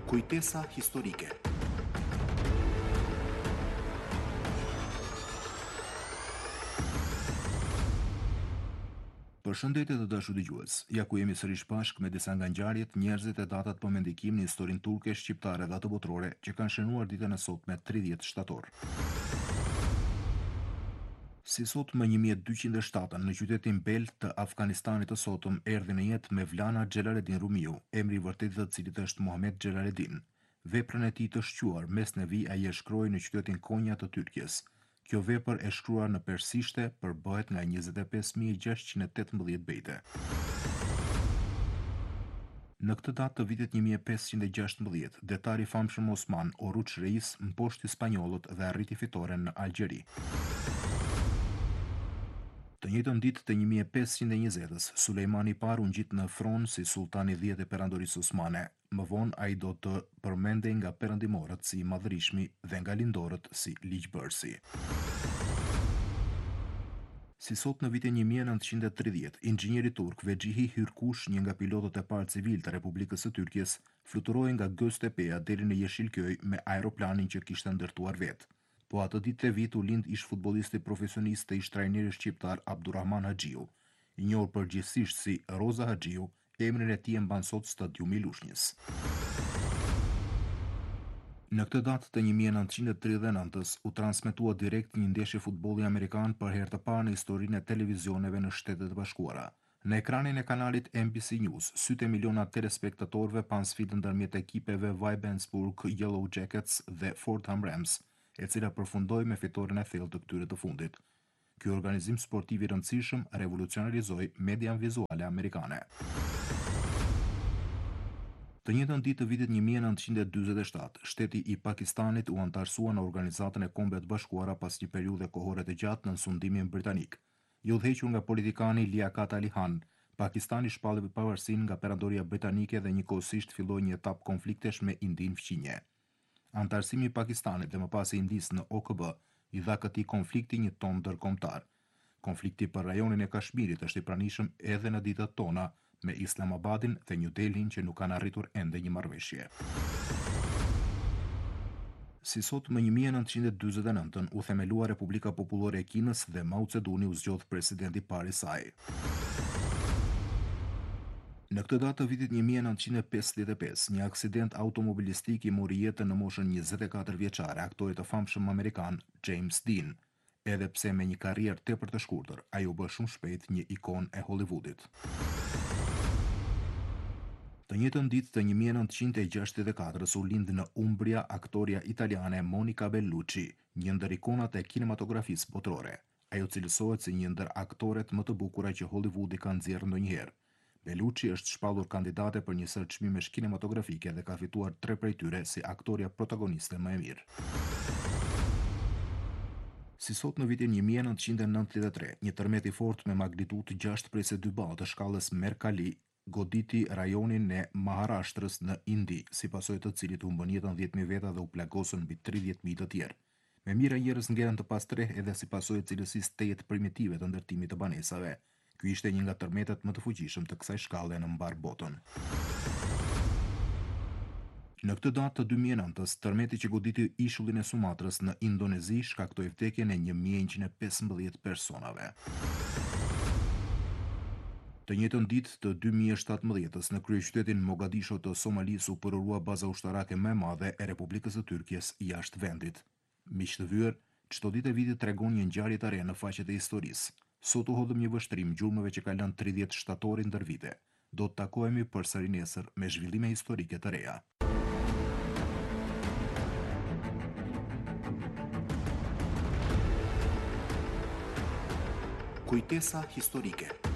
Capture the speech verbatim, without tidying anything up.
Kujtesa historike. Përshëndetje të dashur dëgjues. Ja ku jemi sërish bashkë me disa nga ngjarjet, njerëzit e datat për mendikim në historinë turke, shqiptare dhe ato botërore që kanë shënuar ditën e sotme tridhjetë shtator. Si sot më një mijë e dyqind e shtatë në qytetin Bel të Afganistanit të sotëm erdhi në jetë Mevlana Xhelaledin Rumiu, emri i vërtetë i cilit është Muhammed Xhelaledin. Veprën e tij të shquar mes në vi ai e shkroi në qytetin Konya të Tyrkjes. Kjo vepër e shkruar në persishte përbëhet nga njëzet e pesë mijë e gjashtëqind e tetëmbëdhjetë bejte. Në këtë datë të vitit një mijë e pesëqind e gjashtëmbëdhjetë, detari i famshëm Osman Oruç Reis mposhti spanjollët dhe arriti fitoren në Algjeri. Të njëjtën ditë të një mijë e pesëqind e njëzetës, Sulejmani i parë u ngjit në fron si sultani i dhjetë i perandorisë osmane. Më vonë ai do të përmendej nga perëndimorët si Madhërishmi dhe nga lindorët si ligjbërësi. Si sot në vitin një mijë e nëntëqind e tridhjetë, inxhinieri turk Vexhihi Hyrkush, një nga pilotët e parë civil të Republikës së Tyrkjes, fluturoi nga Göztepeja deri në Jeshilköy me aeroplanin që kishte ndërtuar vetë. Po atë ditë të vit u lind ish futbollisti profesionist dhe ish trajneri shqiptar Abdurrahman Haxhiu, i njohur përgjithsisht si Roza Haxhiu, emrin e tij e mban sot stadiumi i Lushnjës. Në këtë datë të një mijë e nëntëqind e tridhjetë e nëntës u transmetua direkt një ndeshje futbolli amerikan për herë të parë në historinë e televizioneve në Shtetet e Bashkuara. Në ekranin e kanalit N B C News, sytë e miliona telespektatorëve pan sfidën ndërmjet ekipeve Vibensburg Yellow Jackets dhe Fordham Rams, e cila përfundoi me fitoren e thellë të këtyre të fundit. Ky organizim sportiv i rëndësishëm revolucionarizoi median vizuale amerikane. Të njëjtën ditë të vitit një mijë e nëntëqind e dyzet e shtatë, shteti i Pakistanit u antarësua në Organizatën e Kombeve të Bashkuara pas një periudhe kohore të gjatë në sundimin britanik. I udhëhequr nga politikani Liaquat Ali Khan, Pakistani shpalli pavarësinë nga perandoria britanike dhe njëkohësisht filloi një etapë konfliktesh me Indinë fqinje. Antarësimi i Pakistanit dhe më pas i Indisë në O K B i dha këtij konflikti një ton ndërkombëtar. Konflikti për rajonin e Kashmirit është i pranishëm edhe në ditët tona, me Islamabadin dhe New Delhin që nuk kanë arritur ende një marrëveshje. Si sot më një mijë e nëntëqind e dyzet e nëntën u themelua Republika Popullore e Kinës dhe Mao Zedong u zgjodh presidenti i parë i saj. Në këtë datë të vitit një mijë e nëntëqind e pesëdhjetë e pesë, një aksident automobilistik i mori jetën në moshën njëzet e katër vjeçare aktorit të famshëm amerikan James Dean. Edhe pse me një karrierë tepër të shkurtër, ai u bë shumë shpejt një ikon e Hollywoodit. Të njëjtën ditë të një mijë e nëntëqind e gjashtëdhjetë e katër u lind në Umbria aktoria italiane Monica Bellucci, një ndër ikonat e kinematografisë botërore. Ajo cilësohet si një ndër aktoret më të bukura që Hollywoodi ka nxjerrë ndonjëherë. Bellucci është shpallur kandidate për një sër çmimesh kinematografike dhe ka fituar tre prej tyre si aktoria protagoniste më e mirë. Si sot në vitin një mijë e nëntëqind e nëntëdhjetë e tre, një tërmet i fortë me magnitudë gjashtë prej se dy ballë të shkallës Mercalli goditi rajonin e Maharashtrës në Indi, si pasojë të cilit u humbën jetën dhjetë mijë veta dhe u plagosën mbi tridhjetë mijë të tjerë. Me mira njerëz ngelen të pastreh edhe si pasojë të cilësisë tejet primitive të ndërtimit të banesave. Ky ishte një nga tërmetet më të fuqishëm të kësaj shkalle në mbar botën. Në këtë datë të dy mijë e nëntës, tërmeti që goditi ishullin e Sumatrës në Indonezi shkaktoi vdekjen e një mijë e njëqind e pesëmbëdhjetë personave. Të njëjtën ditë të dy mijë e shtatëmbëdhjetës, në kryeqytetin Mogadishu të Somalisë u përorua baza ushtarake më e madhe e Republikës së Tyrkjes jashtë vendit. Miq të vyer, çdo ditë e vitit tregon një ngjarje të re në faqet e historisë. Sot u hodhëm një vështrim gjurmëve që ka lënë tridhjetë shtatori ndër vite. Do të takohemi përsëri nesër me zhvillime historike të reja. Kujtesa historike.